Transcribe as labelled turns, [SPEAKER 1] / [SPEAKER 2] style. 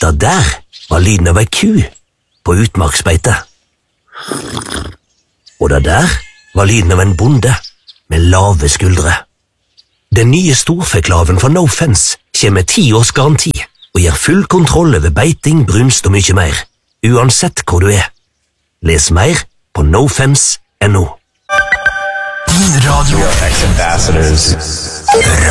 [SPEAKER 1] Det der var lyden av ei ku på utmarksbeite. Og det der var lyden av en bonde med lave skuldre. Den nye storfeklaven fra No Fence kommer med 10 års garanti og gir full kontroll over beiting, brunst og mye mer, uansett hvor du er. Les mer på nofence.no.
[SPEAKER 2] Din radio.
[SPEAKER 3] We are X Ambassadors.